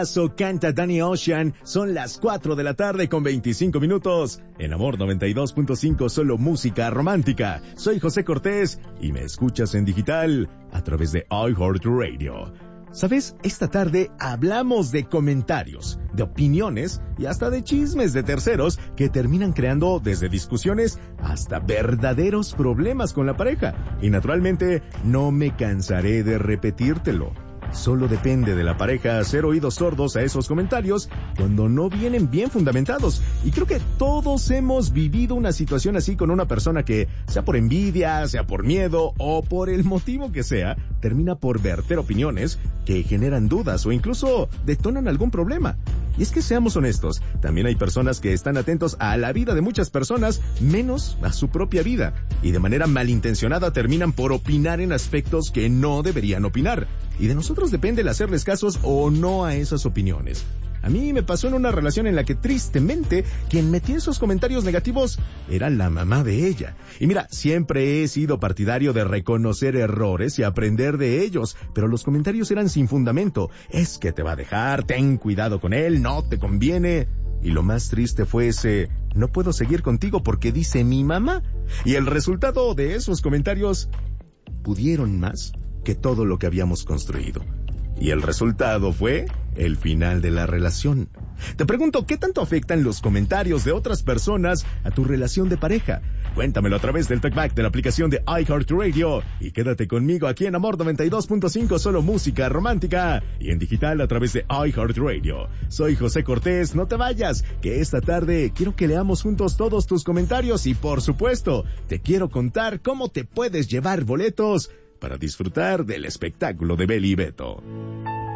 Canta Danny Ocean, son las 4 de la tarde con 25 minutos. En Amor 92.5, solo música romántica. Soy José Cortés y me escuchas en digital a través de iHeartRadio. ¿Sabes? Esta tarde hablamos de comentarios, de opiniones y hasta de chismes de terceros que terminan creando desde discusiones hasta verdaderos problemas con la pareja. Y naturalmente no me cansaré de repetírtelo. Solo depende de la pareja hacer oídos sordos a esos comentarios cuando no vienen bien fundamentados. Y creo que todos hemos vivido una situación así con una persona que, sea por envidia, sea por miedo o por el motivo que sea, termina por verter opiniones que generan dudas o incluso detonan algún problema. Y es que seamos honestos, también hay personas que están atentos a la vida de muchas personas, menos a su propia vida. Y de manera malintencionada terminan por opinar en aspectos que no deberían opinar. Y de nosotros depende el hacerles casos o no a esas opiniones. A mí me pasó en una relación en la que tristemente quien metía esos comentarios negativos era la mamá de ella. Y mira, siempre he sido partidario de reconocer errores y aprender de ellos, pero los comentarios eran sin fundamento. Es que te va a dejar, ten cuidado con él, no te conviene. Y lo más triste fue ese, no puedo seguir contigo porque dice mi mamá. Y el resultado de esos comentarios pudieron más que todo lo que habíamos construido. Y el resultado fue el final de la relación. Te pregunto, ¿qué tanto afectan los comentarios de otras personas a tu relación de pareja? Cuéntamelo a través del TalkBack de la aplicación de iHeartRadio y quédate conmigo aquí en Amor 92.5, solo música romántica y en digital a través de iHeartRadio. Soy José Cortés, no te vayas, que esta tarde quiero que leamos juntos todos tus comentarios y por supuesto, te quiero contar cómo te puedes llevar boletos para disfrutar del espectáculo de Beli y Beto.